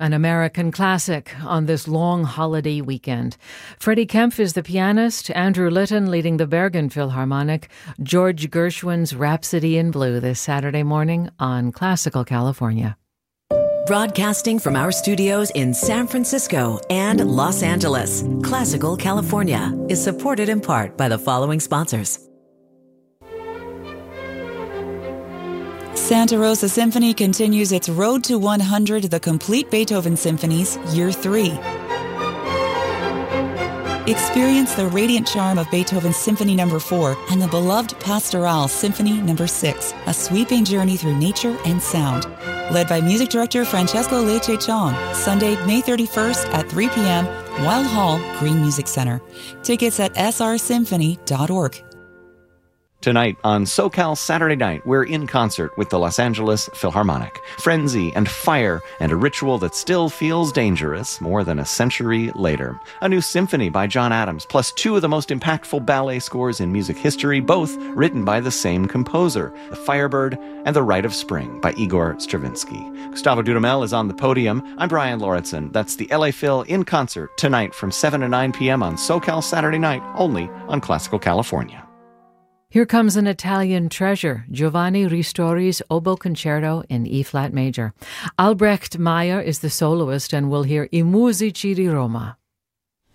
an American classic on this long holiday weekend. Freddie Kempf is the pianist, Andrew Litton leading the Bergen Philharmonic, George Gershwin's Rhapsody in Blue this Saturday morning on Classical California. Broadcasting from our studios in San Francisco and Los Angeles, Classical California is supported in part by the following sponsors. Santa Rosa Symphony continues its Road to 100, the complete Beethoven Symphonies, Year 3. Experience the radiant charm of Beethoven's Symphony No. 4 and the beloved Pastoral Symphony No. 6, a sweeping journey through nature and sound. Led by music director Francesco Lecce Chong, Sunday, May 31st at 3 p.m., Wild Hall, Green Music Center. Tickets at srsymphony.org. Tonight on SoCal Saturday Night, we're in concert with the Los Angeles Philharmonic. Frenzy and fire and a ritual that still feels dangerous more than a century later. A new symphony by John Adams, plus two of the most impactful ballet scores in music history, both written by the same composer, The Firebird and The Rite of Spring by Igor Stravinsky. Gustavo Dudamel is on the podium. I'm Brian Lauritsen. That's the LA Phil in concert tonight from 7 to 9 p.m. on SoCal Saturday Night, only on Classical California. Here comes an Italian treasure, Giovanni Ristori's Oboe Concerto in E-flat major. Albrecht Meyer is the soloist, and we'll hear I musici di Roma.